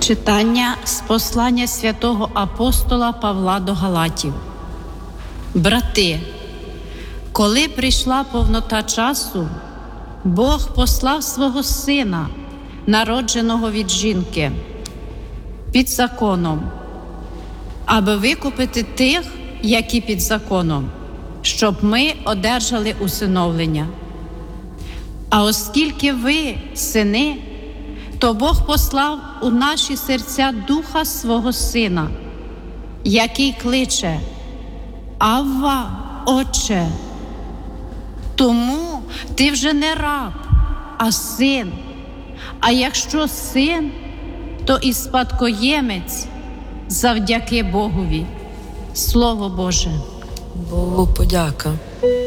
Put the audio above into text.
Читання з послання святого апостола Павла до Галатів. Брати, коли прийшла повнота часу, Бог послав свого Сина, народженого від жінки, під законом, аби викупити тих, які під законом, щоб ми одержали усиновлення. А оскільки ви сини, то Бог послав у наші серця Духа свого Сина, який кличе: «Авва, Отче!» Тому ти вже не раб, а син. А якщо син, то і спадкоємець завдяки Богові. Слово Боже. Богу подяка.